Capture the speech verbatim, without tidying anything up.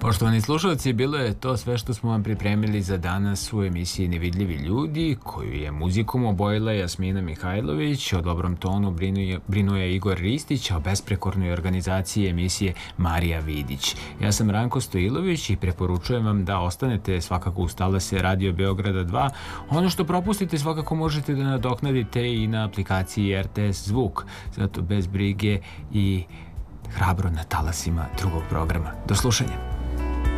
Poštovani slušalci, bilo je to sve što smo vam pripremili za danas u emisiji Nevidljivi ljudi, koju je muzikom obojila Jasmina Mihajlović, o dobrom tonu brinuje, brinuje Igor Ristić, a o besprekornoj organizaciji emisije Marija Vidić. Ja sam Ranko Stojilović i preporučujem vam da ostanete svakako uz talase Radio Beograda dva. Ono što propustite svakako možete da nadoknadite i na aplikaciji R T S Zvuk, zato bez brige i hrabro na talasima drugog programa. Do slušanja.